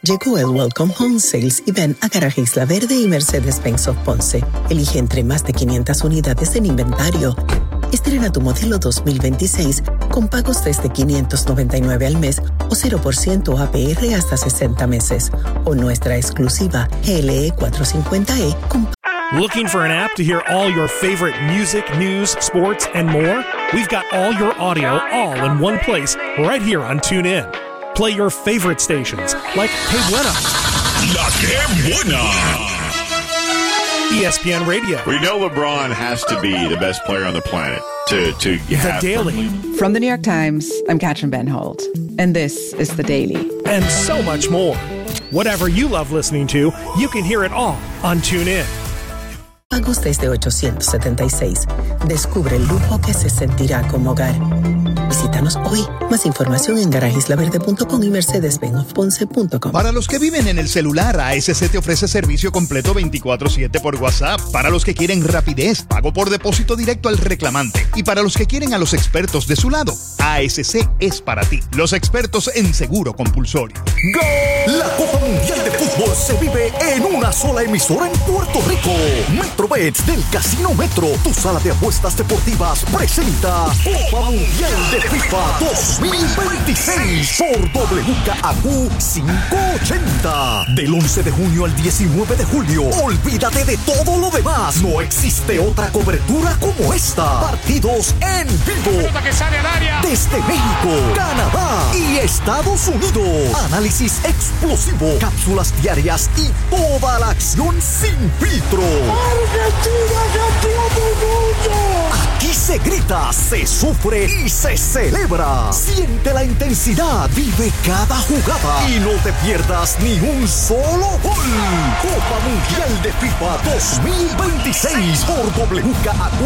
Llegó el Welcome Home Sales y ven a Garaje Isla Verde y Mercedes-Benz of Ponce. Elige entre más de 500 unidades en inventario. Estrena tu modelo 2026 con pagos desde $599 al mes o 0% APR hasta 60 meses. O nuestra exclusiva GLE 450E con... Looking for an app to hear all your favorite music, news, sports, and more? We've got all your audio all in one place right here on TuneIn. Play your favorite stations like Que Buena, La Que Buena, ESPN Radio. We know LeBron has to be the best player on the planet to The have Daily. From the New York Times, I'm Katrin Benholt, and this is The Daily. And so much more. Whatever you love listening to, you can hear it all on TuneIn. Pagos desde $876. Descubre el lujo que se sentirá como hogar. Visítanos hoy. Más información en garageislaverde.com y mercedes-benzofponce.com. Para los que viven en el celular, ASC te ofrece servicio completo 24/7 por WhatsApp. Para los que quieren rapidez, pago por depósito directo al reclamante. Y para los que quieren a los expertos de su lado, ASC es para ti. Los expertos en seguro compulsorio. ¡Gol! La Copa Mundial de Fútbol se vive en una sola emisora en Puerto Rico. Metrobet del Casino Metro, tu sala de apuestas deportivas, presenta Copa Mundial de FIFA 2026 por WKAQ 580. Del 11 de junio al 19 de julio. Olvídate de todo lo demás. No existe otra cobertura como esta. Partidos en vivo. Desde México, Canadá y Estados Unidos. Análisis explosivo, cápsulas diarias y toda la acción sin filtro. ¡Argentina, campeón del mundo! Aquí se grita, se sufre y se celebra. Siente la intensidad, vive cada jugada y no te pierdas ni un solo gol. Copa Mundial de FIFA 2026 por WKAQ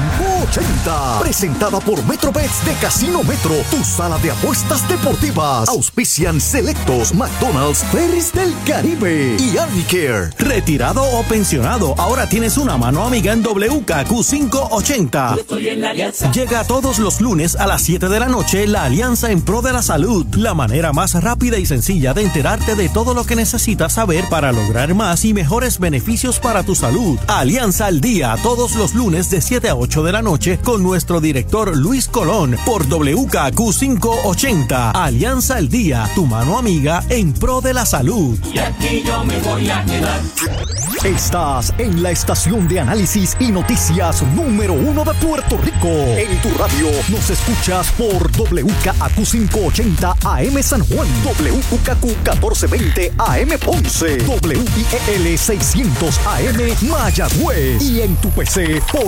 580. Presentada por Metrobets de Casino Metro, tu sala de apuestas deportivas. Auspician Selectos, McDonald's, Ferris del Caribe y Arnicare. Retirado o pensionado, ahora tienes una mano amiga en WKQ 580. Llega todos los lunes a las 7 de la noche la Alianza en Pro de la Salud, la manera más rápida y sencilla de enterarte de todo lo que necesitas saber para lograr más y mejores beneficios para tu salud. Alianza al Día, todos los lunes de 7 a 8 de la noche con nuestro director Luis Colón por WKQ 580. Alianza al Día, tu mano amiga en Pro de la Salud. Y aquí yo me voy a quedar. Estás en la estación de análisis y noticias número 1 de Puerto Rico. En tu radio nos escuchas por WKAQ 580 AM San Juan, WKAQ 1420 AM Ponce, WIEL 600 AM Mayagüez y en tu PC por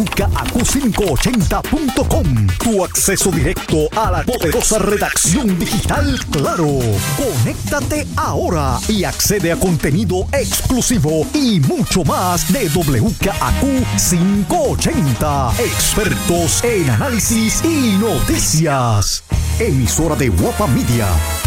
WKAQ580.com. Tu acceso directo a la poderosa redacción digital Claro. Conéctate ahora y accede a contenido exclusivo y mucho más de WKAQ 580. Expertos en análisis y noticias. Emisora de Guapa Media.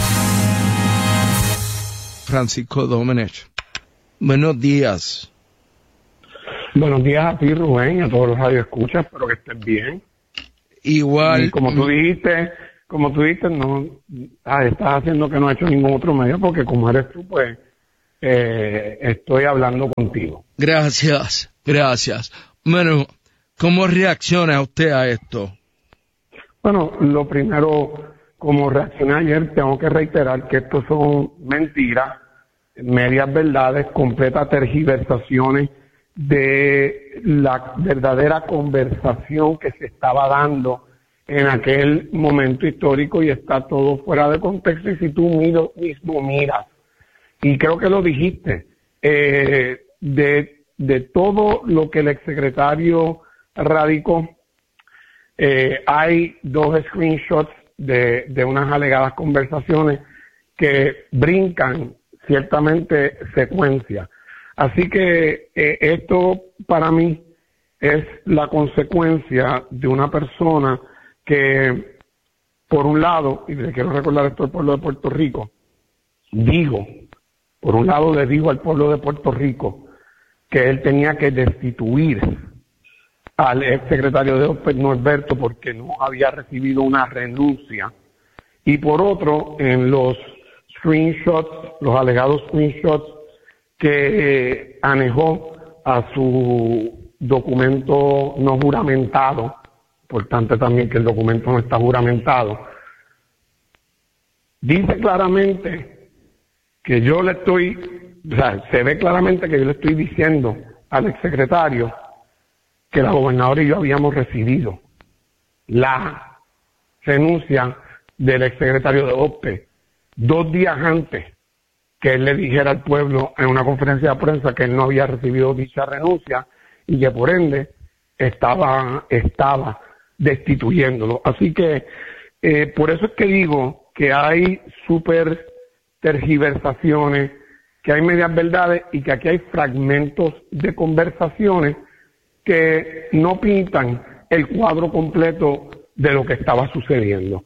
Francisco Domenech. Buenos días. Buenos días a ti, Rubén, y a todos los radioescuchas. Espero que estén bien. Igual. Y como tú dijiste, no estás haciendo que no he hecho ningún otro medio, porque como eres tú, pues estoy hablando contigo. Gracias. Bueno, ¿cómo reacciona usted a esto? Bueno, lo primero, como reaccioné ayer, tengo que reiterar que estos son mentiras, medias verdades, completas tergiversaciones de la verdadera conversación que se estaba dando en aquel momento histórico, y está todo fuera de contexto. Y si tú mismo miras, y creo que lo dijiste, de todo lo que el exsecretario radicó, hay 2 screenshots de unas alegadas conversaciones que brincan ciertamente secuencia. Así que esto para mí es la consecuencia de una persona que, por un lado, y le quiero recordar esto al pueblo de Puerto Rico, por un lado le digo al pueblo de Puerto Rico que él tenía que destituir al exsecretario de OPEC, Norberto, porque no había recibido una renuncia. Y por otro, en los los alegados screenshots que anejó a su documento no juramentado, importante también que el documento no está juramentado, dice claramente que se ve claramente que yo le estoy diciendo al exsecretario que la gobernadora y yo habíamos recibido la renuncia del exsecretario de OPE 2 días antes que él le dijera al pueblo en una conferencia de prensa que él no había recibido dicha renuncia y que por ende estaba destituyéndolo. Así que por eso es que digo que hay súper tergiversaciones, que hay medias verdades y que aquí hay fragmentos de conversaciones que no pintan el cuadro completo de lo que estaba sucediendo.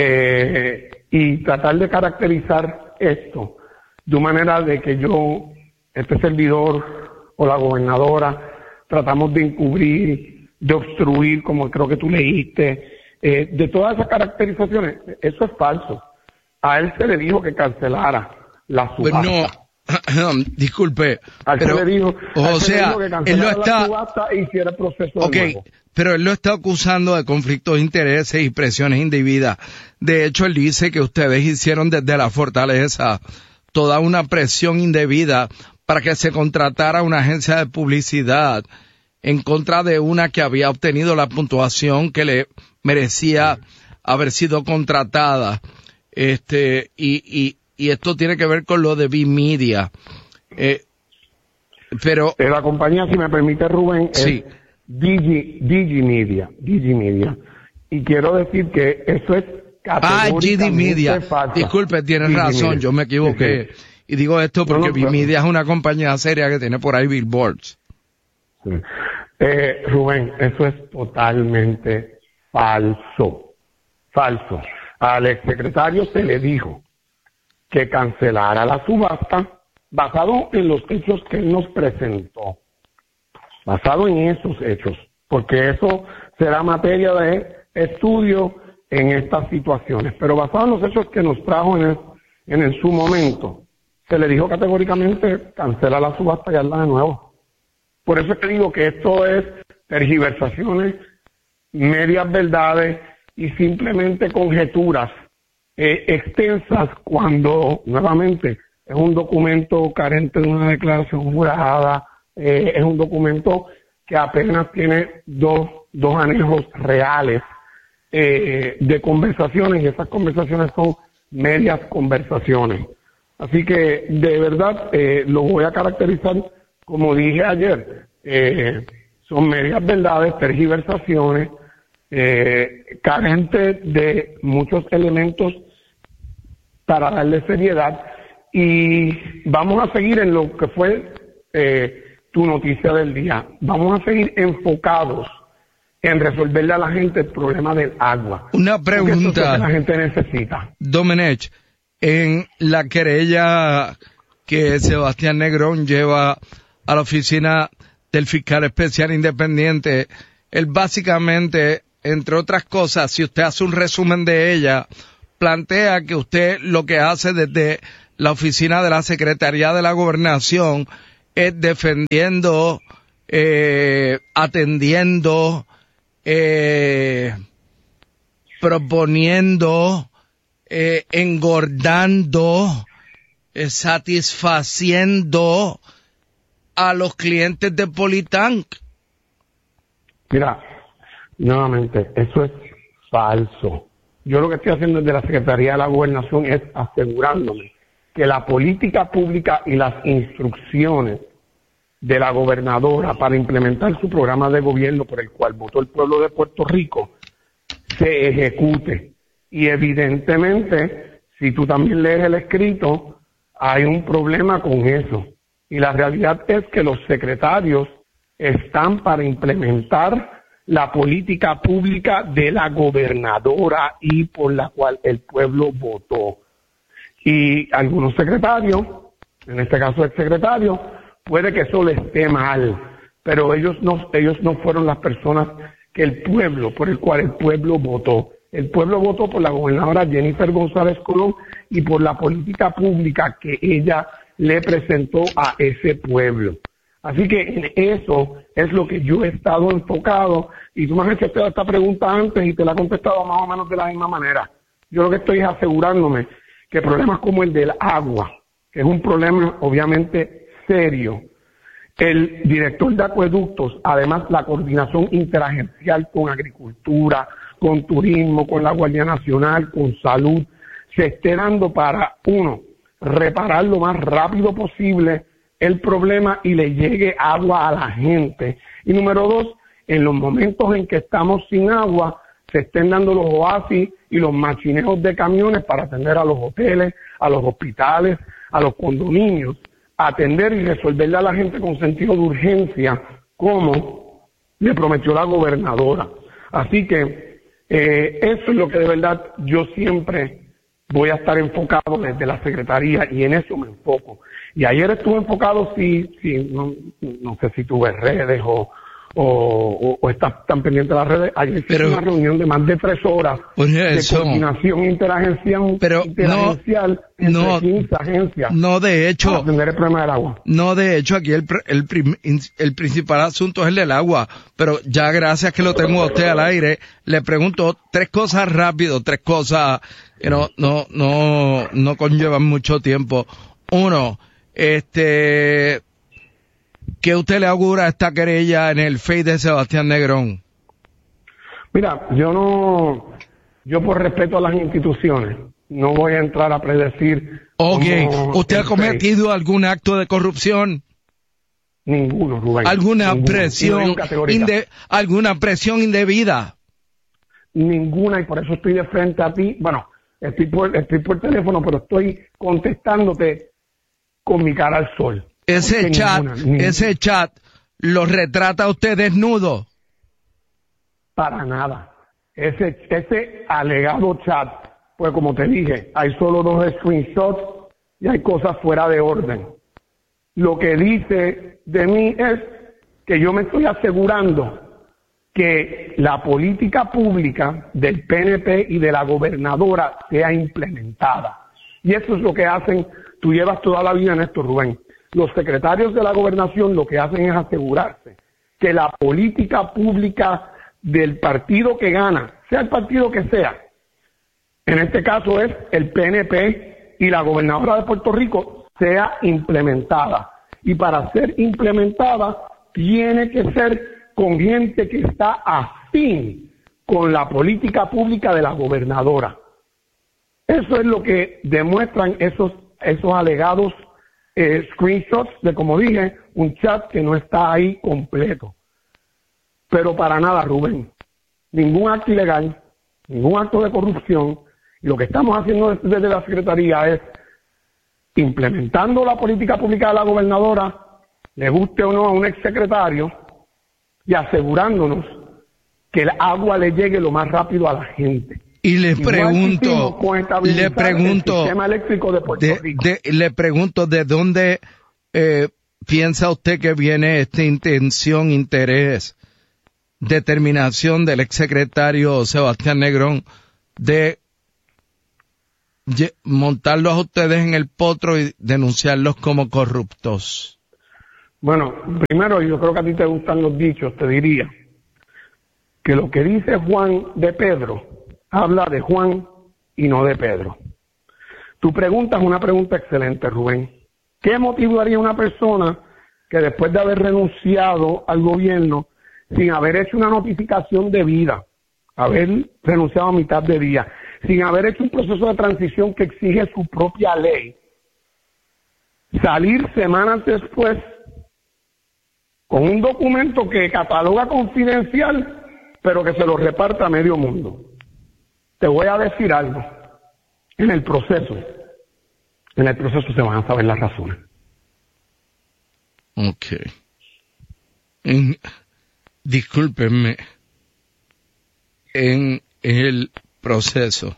Y tratar de caracterizar esto de una manera de que yo, este servidor o la gobernadora, tratamos de encubrir, de obstruir, como creo que tú leíste, de todas esas caracterizaciones, eso es falso. A él se le dijo que cancelara la subasta. Pues no, disculpe, pero, le dijo, o sea, él lo está, la subasta e hiciera el proceso de nuevo. Pero él lo está acusando de conflictos de intereses y presiones indebidas. De hecho, él dice que ustedes hicieron desde la fortaleza toda una presión indebida para que se contratara una agencia de publicidad en contra de una que había obtenido la puntuación que le merecía haber sido contratada. Y esto tiene que ver con lo de B-Media. Pero la compañía, si me permite, Rubén, sí, es Digimedia. Y quiero decir que eso es Digimedia. Disculpe, tienes razón, yo me equivoqué. Sí. Y digo esto porque B-Media es una compañía seria que tiene por ahí billboards. Sí. Rubén, eso es totalmente falso. Al exsecretario se le dijo que cancelara la subasta basado en los hechos que él nos presentó. Basado en esos hechos, porque eso será materia de estudio en estas situaciones. Pero basado en los hechos que nos trajo en su momento, se le dijo categóricamente cancela la subasta y hazla de nuevo. Por eso es que digo que esto es tergiversaciones, medias verdades y simplemente conjeturas extensas cuando, nuevamente, es un documento carente de una declaración jurada, es un documento que apenas tiene dos anejos reales de conversaciones, y esas conversaciones son medias conversaciones. Así que, de verdad, lo voy a caracterizar, como dije ayer, son medias verdades, tergiversaciones, carentes de muchos elementos para darle seriedad, y vamos a seguir en lo que fue tu noticia del día. Vamos a seguir enfocados en resolverle a la gente el problema del agua. Una pregunta. Eso es lo que la gente necesita. Domenech, en la querella que Sebastián Negrón lleva a la oficina del fiscal especial independiente, él básicamente, entre otras cosas, si usted hace un resumen de ella, plantea que usted lo que hace desde la oficina de la Secretaría de la Gobernación es defendiendo, atendiendo, proponiendo, engordando, satisfaciendo a los clientes de Politank. Mira, nuevamente, eso es falso. Yo lo que estoy haciendo desde la Secretaría de la Gobernación es asegurándome que la política pública y las instrucciones de la gobernadora para implementar su programa de gobierno por el cual votó el pueblo de Puerto Rico se ejecute. Y evidentemente, si tú también lees el escrito, hay un problema con eso. Y la realidad es que los secretarios están para implementar la política pública de la gobernadora y por la cual el pueblo votó. Y algunos secretarios, en este caso el secretario, puede que eso le esté mal, pero ellos no fueron las personas que el pueblo, por el cual el pueblo votó. El pueblo votó por la gobernadora Jennifer González Colón y por la política pública que ella le presentó a ese pueblo. Así que en eso es lo que yo he estado enfocado, y tú me has hecho esta pregunta antes y te la he contestado más o menos de la misma manera. Yo lo que estoy es asegurándome que problemas como el del agua, que es un problema obviamente serio, el director de acueductos, además la coordinación interagencial con agricultura, con turismo, con la Guardia Nacional, con salud, se esté dando para, uno, reparar lo más rápido posible el problema y le llegue agua a la gente. Y número dos, en los momentos en que estamos sin agua, se estén dando los oasis y los machineos de camiones para atender a los hoteles, a los hospitales, a los condominios, atender y resolverle a la gente con sentido de urgencia, como le prometió la gobernadora. Así que eso es lo que de verdad yo siempre voy a estar enfocado desde la Secretaría, y en eso me enfoco. Y ayer estuve enfocado, no sé si tuve redes o estás tan pendiente de las redes. Ayer hice una reunión de más de 3 horas de coordinación interagencial entre 15 agencias para atender el problema del agua. No, de hecho, aquí el principal asunto es el del agua, pero ya gracias que lo tengo a usted al aire, le pregunto 3 cosas rápido, 3 cosas que no conllevan mucho tiempo. Uno, ¿qué usted le augura a esta querella en el FEI de Sebastián Negrón? Mira, yo por respeto a las instituciones, no voy a entrar a predecir. ¿Usted ha cometido algún acto de corrupción? Ninguno, Rubén. ¿Alguna presión indebida? Ninguna, y por eso estoy de frente a ti. Bueno, estoy por teléfono, pero estoy contestándote con mi cara al sol. Ese chat, ¿lo retrata usted desnudo? Para nada. Ese alegado chat, pues como te dije, hay solo 2 screenshots y hay cosas fuera de orden. Lo que dice de mí es que yo me estoy asegurando que la política pública del PNP y de la gobernadora sea implementada. Y eso es lo que hacen. Tú llevas toda la vida en esto, Rubén. Los secretarios de la gobernación lo que hacen es asegurarse que la política pública del partido que gana, sea el partido que sea, en este caso es el PNP y la gobernadora de Puerto Rico, sea implementada. Y para ser implementada tiene que ser con gente que está afín con la política pública de la gobernadora. Eso es lo que demuestran esos alegados screenshots de, como dije, un chat que no está ahí completo. Pero para nada, Rubén, ningún acto ilegal, ningún acto de corrupción. Y lo que estamos haciendo desde la Secretaría es implementando la política pública de la gobernadora, le guste o no a un exsecretario, y asegurándonos que el agua le llegue lo más rápido a la gente. Y le pregunto, ¿de dónde piensa usted que viene esta intención, interés, determinación del exsecretario Sebastián Negrón de montarlos a ustedes en el potro y denunciarlos como corruptos? Bueno, primero, yo creo que a ti te gustan los dichos, te diría que lo que dice Juan de Pedro habla de Juan y no de Pedro. Tu pregunta es una pregunta excelente, Rubén. ¿Qué motivaría a una persona que después de haber renunciado al gobierno sin haber hecho una notificación debida, haber renunciado a mitad de día, sin haber hecho un proceso de transición que exige su propia ley, salir semanas después con un documento que cataloga confidencial, pero que se lo reparta a medio mundo? Te voy a decir algo. En el proceso se van a saber las razones. Ok. Discúlpenme. En el proceso.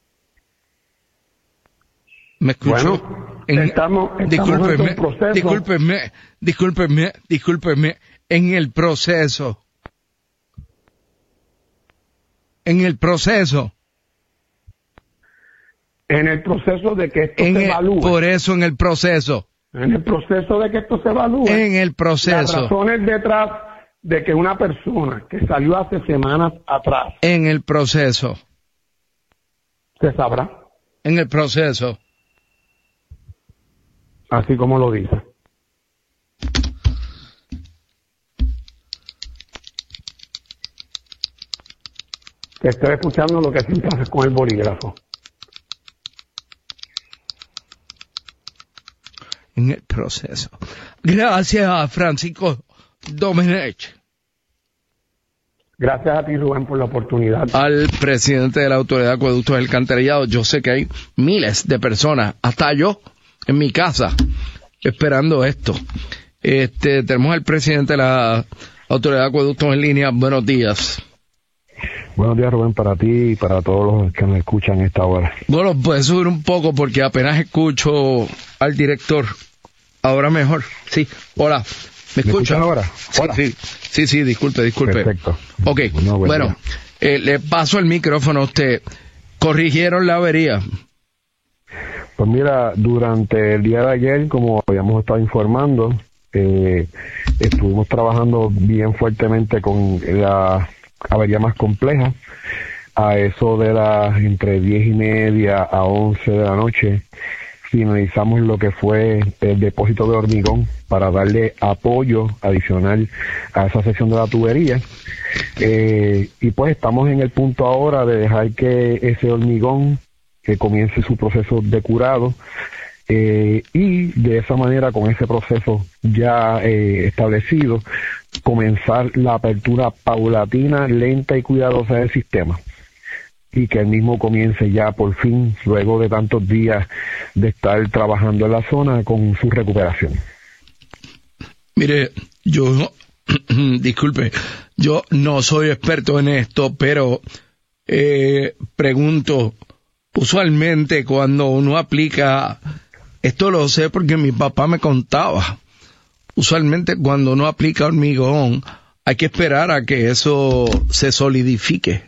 ¿Me escucho? Bueno, estamos en el proceso. Discúlpenme. En el proceso. En el proceso de que esto se evalúe. Por eso en el proceso. En el proceso de que esto se evalúe. En el proceso. Las razones detrás de que una persona que salió hace semanas atrás. En el proceso. Se sabrá. En el proceso. Así como lo dice. Que estoy escuchando lo que siempre haces con el bolígrafo. En el proceso. Gracias a Francisco Domenech. Gracias a ti, Rubén, por la oportunidad. Al presidente de la Autoridad de Acueductos del Alcantarillado. Yo sé que hay miles de personas, hasta yo, en mi casa, esperando esto. Tenemos al presidente de la Autoridad de Acueductos en línea. Buenos días. Buenos días, Rubén, para ti y para todos los que nos escuchan a esta hora. Bueno, puedes subir un poco porque apenas escucho al director. Ahora mejor. Sí. Hola. ¿Me escuchan ahora? Hola. Sí, disculpe. Perfecto. Ok, bueno, le paso el micrófono a usted. ¿Corrigieron la avería? Pues mira, durante el día de ayer, como habíamos estado informando, estuvimos trabajando bien fuertemente con la avería más compleja. A eso de las entre 10:30 a 11 de la noche, finalizamos lo que fue el depósito de hormigón para darle apoyo adicional a esa sección de la tubería. Y pues estamos en el punto ahora de dejar que ese hormigón que comience su proceso de curado, y de esa manera, con ese proceso ya establecido, comenzar la apertura paulatina, lenta y cuidadosa del sistema, y que el mismo comience ya por fin, luego de tantos días de estar trabajando en la zona, con su recuperación. Mire, yo, disculpe, yo no soy experto en esto, pero pregunto, usualmente cuando uno aplica, esto lo sé porque mi papá me contaba, usualmente cuando uno aplica hormigón, hay que esperar a que eso se solidifique.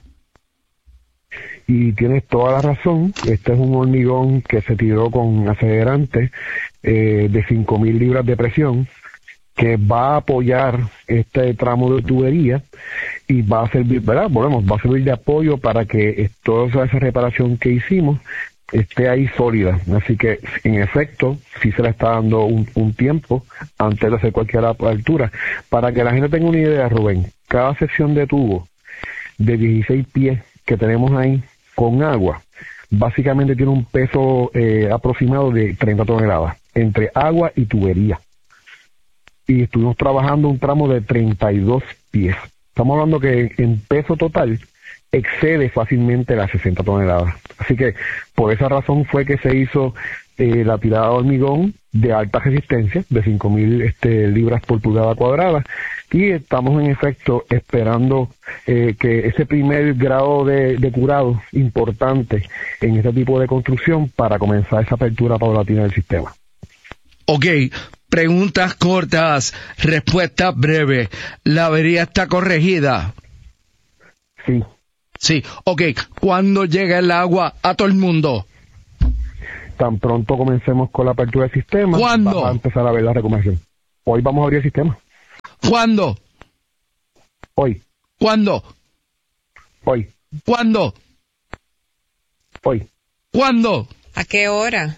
Y tienes toda la razón. Este es un hormigón que se tiró con acelerante de 5,000 libras de presión, que va a apoyar este tramo de tubería y va a servir, ¿verdad? Va a servir de apoyo para que toda esa reparación que hicimos esté ahí sólida. Así que, en efecto, sí se le está dando un tiempo antes de hacer cualquier apertura. Para que la gente tenga una idea, Rubén, cada sección de tubo de 16 pies que tenemos ahí con agua, básicamente tiene un peso aproximado de 30 toneladas, entre agua y tubería. Y estuvimos trabajando un tramo de 32 pies. Estamos hablando que en peso total excede fácilmente las 60 toneladas. Así que por esa razón fue que se hizo la tirada de hormigón de alta resistencia, de 5,000 libras por pulgada cuadrada, y estamos en efecto esperando que ese primer grado de curado importante en este tipo de construcción para comenzar esa apertura paulatina del sistema. Ok, preguntas cortas, respuestas breves. ¿La avería está corregida? Sí. Sí, ok. ¿Cuándo llega el agua a todo el mundo? Tan pronto comencemos con la apertura del sistema, ¿cuándo? Vamos a empezar a ver la recuperación. Hoy vamos a abrir el sistema. ¿Cuándo? Hoy. ¿Cuándo? Hoy. ¿Cuándo? Hoy. ¿Cuándo? ¿A qué hora?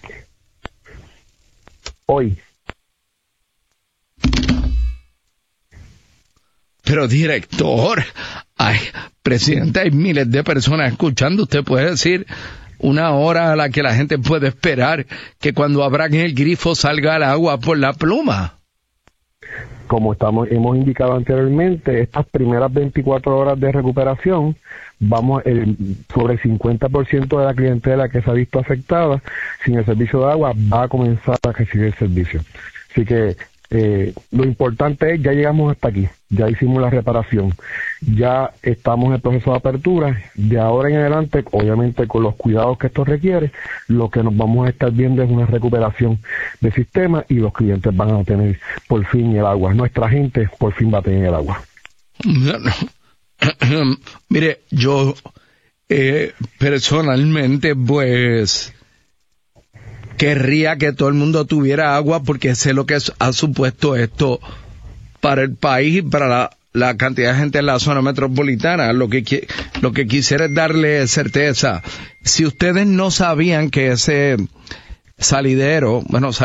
Hoy. Pero director, presidente, hay miles de personas escuchando. Usted puede decir una hora a la que la gente puede esperar que cuando abran el grifo salga el agua por la pluma. Como hemos indicado anteriormente, estas primeras 24 horas de recuperación, sobre el 50% de la clientela que se ha visto afectada sin el servicio de agua va a comenzar a recibir el servicio. Así que lo importante es, ya llegamos hasta aquí, ya hicimos la reparación, ya estamos en el proceso de apertura. De ahora en adelante, obviamente con los cuidados que esto requiere, lo que nos vamos a estar viendo es una recuperación del sistema y los clientes van a tener por fin el agua. Nuestra gente por fin va a tener el agua. Mire, yo personalmente pues querría que todo el mundo tuviera agua porque sé lo que ha supuesto esto para el país y para la cantidad de gente en la zona metropolitana. Lo que quisiera es darle certeza. Si ustedes no sabían que ese salidero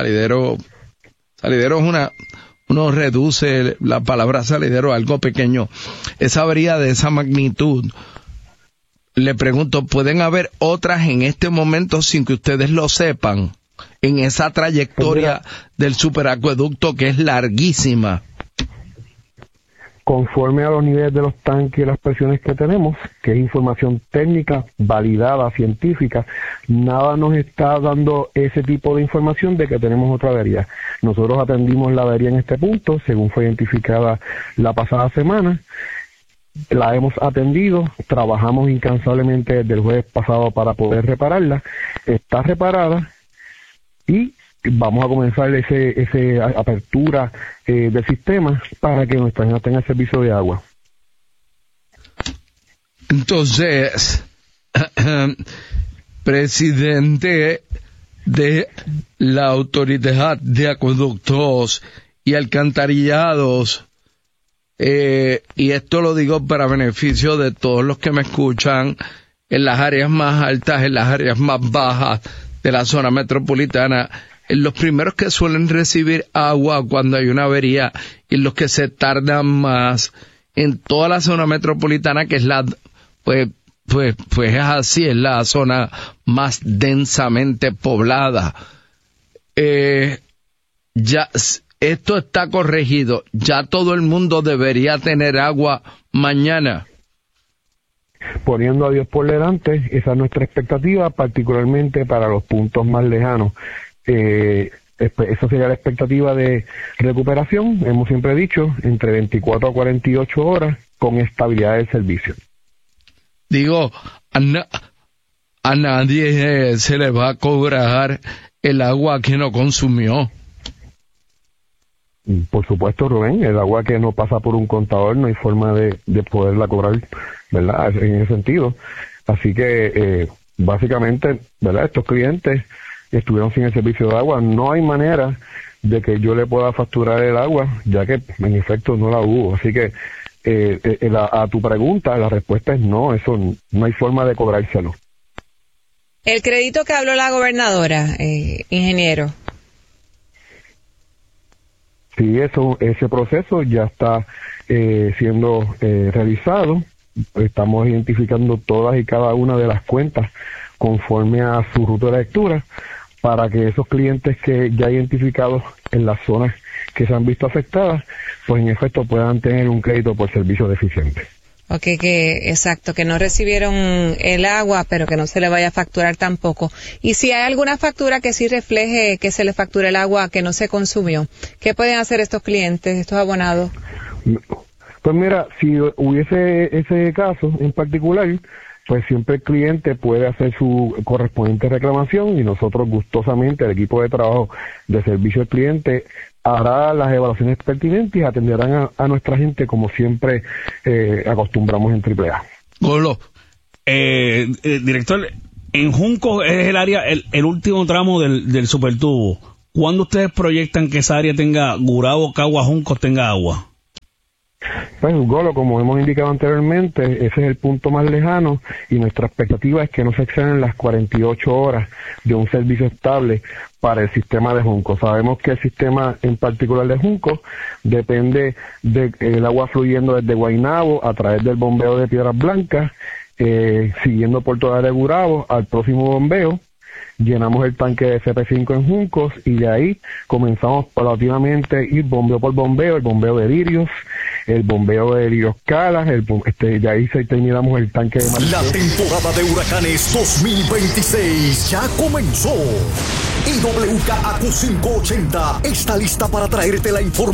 es uno reduce la palabra salidero a algo pequeño, esa avería de esa magnitud, le pregunto, ¿pueden haber otras en este momento sin que ustedes lo sepan? En esa trayectoria del superacueducto que es larguísima. Conforme a los niveles de los tanques y las presiones que tenemos, que es información técnica, validada, científica, nada nos está dando ese tipo de información de que tenemos otra avería. Nosotros atendimos la avería en este punto, según fue identificada la pasada semana, la hemos atendido, trabajamos incansablemente desde el jueves pasado para poder repararla, está reparada y vamos a comenzar ese apertura del sistema para que nuestra gente tenga servicio de agua. Entonces, presidente de la Autoridad de Acueductos y Alcantarillados, y esto lo digo para beneficio de todos los que me escuchan en las áreas más altas, en las áreas más bajas de la zona metropolitana, en los primeros que suelen recibir agua cuando hay una avería y en los que se tardan más en toda la zona metropolitana, que es pues es así, es la zona más densamente poblada. Ya esto está corregido, ya todo el mundo debería tener agua mañana. Poniendo a Dios por delante, esa es nuestra expectativa, particularmente para los puntos más lejanos. Esa sería la expectativa de recuperación, hemos siempre dicho, entre 24 a 48 horas con estabilidad del servicio. Digo, a nadie se le va a cobrar el agua que no consumió. Por supuesto, Rubén, el agua que no pasa por un contador no hay forma de poderla cobrar, ¿verdad? En ese sentido. Así que, básicamente, ¿verdad? Estos clientes estuvieron sin el servicio de agua. No hay manera de que yo le pueda facturar el agua, ya que en efecto no la hubo. Así que, a tu pregunta, la respuesta es no, eso no hay forma de cobrárselo. El crédito que habló la gobernadora, ingeniero. Sí, ese proceso ya está siendo realizado. Estamos identificando todas y cada una de las cuentas conforme a su ruta de lectura para que esos clientes que ya identificados en las zonas que se han visto afectadas, pues en efecto puedan tener un crédito por servicio deficiente. Ok, exacto, que no recibieron el agua, pero que no se le vaya a facturar tampoco. Y si hay alguna factura que sí refleje que se le facture el agua que no se consumió, ¿qué pueden hacer estos clientes, estos abonados? Pues mira, si hubiese ese caso en particular, pues siempre el cliente puede hacer su correspondiente reclamación y nosotros gustosamente, el equipo de trabajo de servicio al cliente, hará las evaluaciones pertinentes y atenderán a nuestra gente como siempre acostumbramos en AAA. Golo, director, en Junco es el área, el último tramo del supertubo. ¿Cuándo ustedes proyectan que esa área tenga, Gurabo, Cagua, Junco, tenga agua? Pues, Golo, como hemos indicado anteriormente, ese es el punto más lejano y nuestra expectativa es que no se excedan las 48 horas de un servicio estable para el sistema de Junco. Sabemos que el sistema en particular de Junco depende del agua fluyendo desde Guaynabo a través del bombeo de Piedras Blancas, siguiendo por toda de Gurabo al próximo bombeo. Llenamos el tanque de CP5 en Juncos y de ahí comenzamos paulatinamente ir bombeo por bombeo, el bombeo de Lirios, el bombeo de Lirios Calas, de ahí terminamos el tanque de Maricel. La temporada de huracanes 2026 ya comenzó y WKAQ 580 está lista para traerte la información